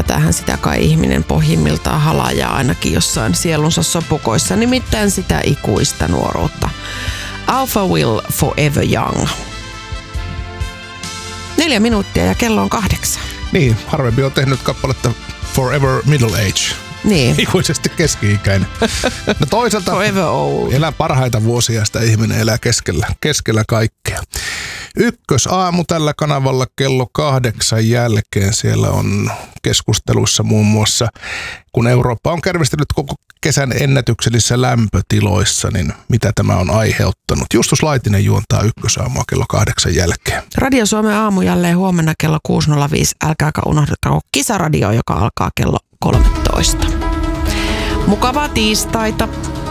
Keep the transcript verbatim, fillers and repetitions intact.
tätähän sitä kai ihminen pohjimmiltaan halajaa ainakin jossain sielunsa sopukoissa, nimittäin sitä ikuista nuoruutta. Alpha Will Forever Young. Neljä minuuttia ja kello on kahdeksan. Niin, harvempi on tehnyt kappaletta Forever Middle Age. Niin. Ikuisesti keski-ikäinen. No toisaalta elää parhaita vuosia, sitä ihminen elää keskellä, keskellä kaikkea. Ykkösaamu tällä kanavalla kello kahdeksan jälkeen. Siellä on keskusteluissa muun muassa, kun Eurooppa on kärvistellyt koko kesän ennätyksellisissä lämpötiloissa, niin mitä tämä on aiheuttanut. Justus Laitinen juontaa ykkösaamua kello kahdeksan jälkeen. Radio Suomen aamu jälleen huomenna kello kuusi nolla viisi. Älkääkä unohdako Kisaradio, joka alkaa kello kolmetoista. Mukavaa tiistaita.